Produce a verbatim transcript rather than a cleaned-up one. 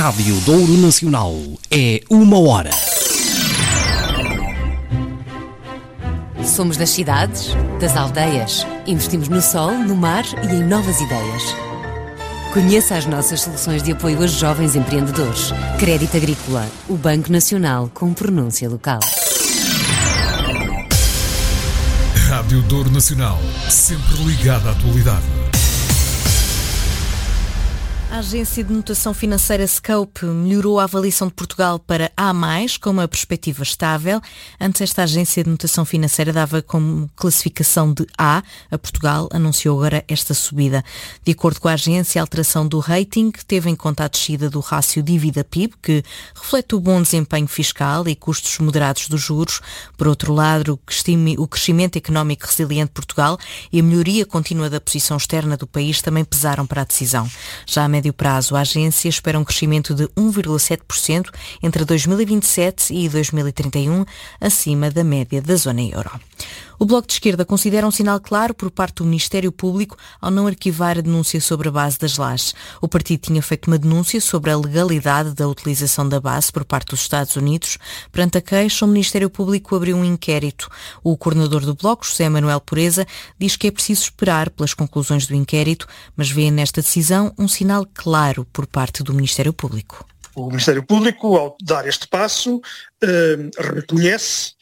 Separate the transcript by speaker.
Speaker 1: Rádio Douro Nacional. É uma hora.
Speaker 2: Somos das cidades, das aldeias. Investimos no sol, no mar e em novas ideias. Conheça as nossas soluções de apoio a jovens empreendedores. Crédito Agrícola, o Banco Nacional com pronúncia local.
Speaker 3: Rádio Douro Nacional, sempre ligada à atualidade.
Speaker 4: A agência de notação financeira Scope melhorou a avaliação de Portugal para A mais, com uma perspectiva estável. Antes, esta agência de notação financeira dava como classificação de A a Portugal, anunciou agora esta subida. De acordo com a agência, a alteração do rating teve em conta a descida do rácio dívida-P I B, que reflete o bom desempenho fiscal e custos moderados dos juros. Por outro lado, o crescimento económico resiliente de Portugal e a melhoria contínua da posição externa do país também pesaram para a decisão. Já a médio prazo, a agência espera um crescimento de um vírgula sete por cento entre dois mil e vinte e sete e dois mil e trinta e um, acima da média da zona euro. O Bloco de Esquerda considera um sinal claro por parte do Ministério Público ao não arquivar a denúncia sobre a base das lajes. O partido tinha feito uma denúncia sobre a legalidade da utilização da base por parte dos Estados Unidos. Perante a queixa, o Ministério Público abriu um inquérito. O coordenador do Bloco, José Manuel Pureza, diz que é preciso esperar pelas conclusões do inquérito, mas vê nesta decisão um sinal claro por parte do Ministério Público.
Speaker 5: O Ministério Público, ao dar este passo, eh, reconhece